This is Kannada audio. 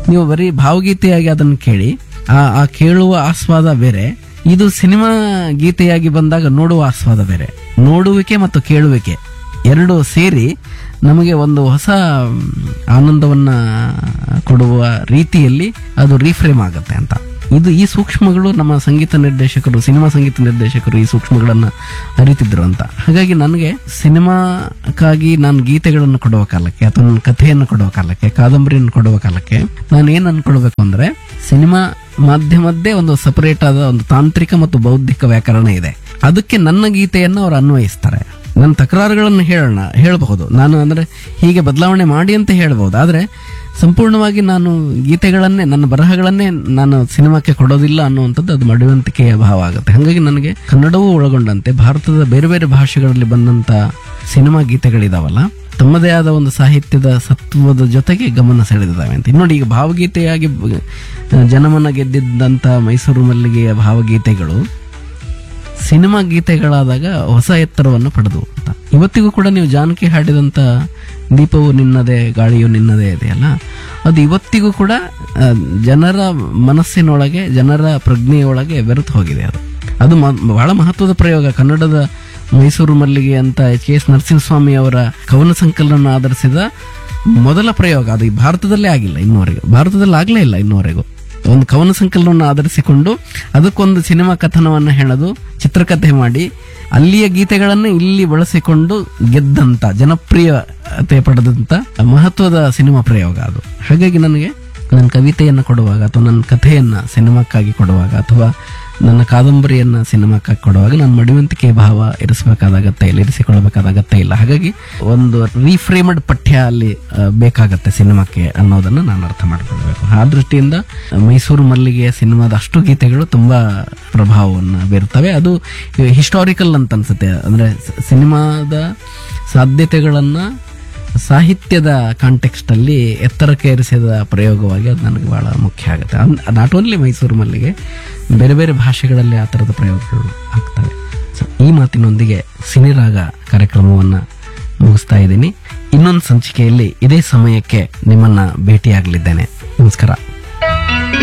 ನೀವು ಬರೀ ಭಾವಗೀತೆಯಾಗಿ ಅದನ್ನು ಕೇಳಿ ಆ ಕೇಳುವ ಆಸ್ವಾದ ಬೇರೆ, ಇದು ಸಿನಿಮಾ ಗೀತೆಯಾಗಿ ಬಂದಾಗ ನೋಡುವ ಆಸ್ವಾದ ಬೇರೆ. ನೋಡುವಿಕೆ ಮತ್ತು ಕೇಳುವಿಕೆ ಎರಡು ಸೇರಿ ನಮಗೆ ಒಂದು ಹೊಸ ಆನಂದವನ್ನ ಕೊಡುವ ರೀತಿಯಲ್ಲಿ ಅದು ರೀಫ್ರೇಮ್ ಆಗುತ್ತೆ ಅಂತ. ಈ ಸೂಕ್ಷ್ಮಗಳು ನಮ್ಮ ಸಂಗೀತ ನಿರ್ದೇಶಕರು, ಸಿನಿಮಾ ಸಂಗೀತ ನಿರ್ದೇಶಕರು ಈ ಸೂಕ್ಷ್ಮಗಳನ್ನ ಅರಿತಿದ್ರು ಅಂತ. ಹಾಗಾಗಿ ನನಗೆ ಸಿನಿಮಾಕ್ಕಾಗಿ ನಾನು ಗೀತೆಗಳನ್ನು ಕೊಡುವ ಕಾಲಕ್ಕೆ ಅಥವಾ ನನ್ನ ಕಥೆಯನ್ನು ಕೊಡುವ ಕಾಲಕ್ಕೆ, ಕಾದಂಬರಿಯನ್ನು ಕೊಡುವ ಕಾಲಕ್ಕೆ ನಾನು ಏನ್ ಅನ್ಕೊಳ್ಬೇಕು ಅಂದ್ರೆ, ಸಿನಿಮಾ ಮಾಧ್ಯಮದ್ದೇ ಒಂದು ಸಪರೇಟ್ ಆದ ಒಂದು ತಾಂತ್ರಿಕ ಮತ್ತು ಬೌದ್ಧಿಕ ವ್ಯಾಕರಣ ಇದೆ. ಅದಕ್ಕೆ ನನ್ನ ಗೀತೆಯನ್ನು ಅವರು ಅನ್ವಯಿಸ್ತಾರೆ. ನನ್ನ ತಕರಾರುಗಳನ್ನು ಹೇಳಬಹುದು ನಾನು, ಅಂದ್ರೆ ಹೀಗೆ ಬದಲಾವಣೆ ಮಾಡಿ ಅಂತ ಹೇಳ್ಬಹುದು. ಆದ್ರೆ ಸಂಪೂರ್ಣವಾಗಿ ನಾನು ಗೀತೆಗಳನ್ನೇ, ನನ್ನ ಬರಹಗಳನ್ನೇ ನಾನು ಸಿನಿಮಾಕ್ಕೆ ಕೊಡೋದಿಲ್ಲ ಅನ್ನುವಂಥದ್ದು ಅದು ಮಡಿವಂತಿಕೆಯ ಭಾವ ಆಗುತ್ತೆ. ಹಾಗಾಗಿ ನನಗೆ ಕನ್ನಡವೂ ಒಳಗೊಂಡಂತೆ ಭಾರತದ ಬೇರೆ ಬೇರೆ ಭಾಷೆಗಳಲ್ಲಿ ಬಂದಂತ ಸಿನಿಮಾ ಗೀತೆಗಳಿದಾವಲ್ಲ, ತಮ್ಮದೇ ಆದ ಒಂದು ಸಾಹಿತ್ಯದ ಸತ್ವದ ಜೊತೆಗೆ ಗಮನ ಸೆಳೆದಿದ್ದಾವೆ ಅಂತ. ನೋಡಿ, ಈಗ ಭಾವಗೀತೆಯಾಗಿ ಜನಮನ ಗೆದ್ದಿದ್ದಂತ ಮೈಸೂರು ಮಲ್ಲಿಗೆಯ ಭಾವಗೀತೆಗಳು ಸಿನಿಮಾ ಗೀತೆಗಳಾದಾಗ ಹೊಸ ಎತ್ತರವನ್ನು ಪಡೆದು ಅಂತ. ಇವತ್ತಿಗೂ ಕೂಡ ನೀವು ಜಾನಕಿ ಹಾಡಿದಂತ ದೀಪವು ನಿನ್ನದೇ ಗಾಳಿಯು ನಿನ್ನದೇ ಇದೆಯಲ್ಲ, ಅದು ಇವತ್ತಿಗೂ ಕೂಡ ಜನರ ಮನಸ್ಸಿನೊಳಗೆ, ಜನರ ಪ್ರಜ್ಞೆಯೊಳಗೆ ಬೆರೆತು ಹೋಗಿದೆ. ಅದು ಬಹಳ ಮಹತ್ವದ ಪ್ರಯೋಗ. ಕನ್ನಡದ ಮೈಸೂರು ಮಲ್ಲಿಗೆ ಅಂತ ಎಚ್.ಎಸ್. ನರಸಿಂಹಸ್ವಾಮಿ ಅವರ ಕವನ ಸಂಕಲನ ಆಧರಿಸಿದ ಮೊದಲ ಪ್ರಯೋಗ. ಅದು ಭಾರತದಲ್ಲೇ ಆಗಿಲ್ಲ ಇನ್ನುವರೆಗೂ, ಭಾರತದಲ್ಲಿ ಆಗ್ಲೇ ಇಲ್ಲ ಇನ್ನುವರೆಗೂ. ಒಂದು ಕವನ ಸಂಕಲನವನ್ನು ಆಧರಿಸಿಕೊಂಡು ಅದಕ್ಕೊಂದು ಸಿನಿಮಾ ಕಥನವನ್ನು ಹೇಳೋದು, ಚಿತ್ರಕಥೆ ಮಾಡಿ ಅಲ್ಲಿಯ ಗೀತೆಗಳನ್ನು ಇಲ್ಲಿ ಬಳಸಿಕೊಂಡು ಗೆದ್ದಂತ, ಜನಪ್ರಿಯತೆ ಪಡೆದಂತ ಮಹತ್ವದ ಸಿನಿಮಾ ಪ್ರಯೋಗ ಅದು. ಹಾಗಾಗಿ ನನಗೆ ನನ್ನ ಕವಿತೆಯನ್ನು ಕೊಡುವಾಗ ಅಥವಾ ನನ್ನ ಕಥೆಯನ್ನ ಸಿನಿಮಾಕ್ಕಾಗಿ ಕೊಡುವಾಗ ಅಥವಾ ನನ್ನ ಕಾದಂಬರಿಯನ್ನ ಸಿನಿಮಾಕ್ಕಾಗಿ ಕೊಡುವಾಗ ನಾನು ಮಡಿವಂತಿಕೆ ಭಾವ ಇರಿಸಬೇಕಾದ ಅಗತ್ಯ ಇಲ್ಲ, ಇರಿಸಿಕೊಳ್ಳಬೇಕಾದ ಅಗತ್ಯ ಇಲ್ಲ. ಹಾಗಾಗಿ ಒಂದು ರೀಫ್ರೇಮ್ಡ್ ಪಠ್ಯ ಅಲ್ಲಿ ಬೇಕಾಗತ್ತೆ ಸಿನಿಮಾಕ್ಕೆ ಅನ್ನೋದನ್ನ ನಾನು ಅರ್ಥ ಮಾಡ್ಕೊಳ್ಬೇಕು. ಆ ದೃಷ್ಟಿಯಿಂದ ಮೈಸೂರು ಮಲ್ಲಿಗೆಯ ಸಿನಿಮಾದ ಅಷ್ಟು ಗೀತೆಗಳು ತುಂಬಾ ಪ್ರಭಾವವನ್ನು ಬೀರುತ್ತವೆ. ಅದು ಹಿಸ್ಟಾರಿಕಲ್ ಅಂತ ಅನ್ಸುತ್ತೆ. ಅಂದ್ರೆ ಸಿನಿಮಾದ ಸಾಧ್ಯತೆಗಳನ್ನ ಸಾಹಿತ್ಯದ ಕಾಂಟೆಕ್ಸ್ಟ್ ಅಲ್ಲಿ ಎತ್ತರಕ್ಕೆ ಏರಿಸಿದ ಪ್ರಯೋಗವಾಗಿ ಅದು ನನಗೆ ಬಹಳ ಮುಖ್ಯ ಆಗುತ್ತೆ. ನಾಟ್ ಓನ್ಲಿ ಮೈಸೂರು ಮಲ್ಲಿಗೆ, ಬೇರೆ ಬೇರೆ ಭಾಷೆಗಳಲ್ಲಿ ಆ ತರದ ಪ್ರಯೋಗಗಳು ಆಗ್ತವೆ. ಈ ಮಾತಿನೊಂದಿಗೆ ಸಿನಿರಾಗ ಕಾರ್ಯಕ್ರಮವನ್ನ ಮುಗಿಸ್ತಾ ಇದ್ದೀನಿ. ಇನ್ನೊಂದು ಸಂಚಿಕೆಯಲ್ಲಿ ಇದೇ ಸಮಯಕ್ಕೆ ನಿಮ್ಮನ್ನ ಭೇಟಿಯಾಗಲಿದ್ದೇನೆ. ನಮಸ್ಕಾರ.